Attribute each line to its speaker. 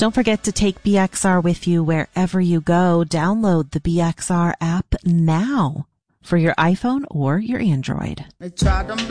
Speaker 1: Don't forget to take BXR with you wherever you go. Download the BXR app now for your iPhone or your Android.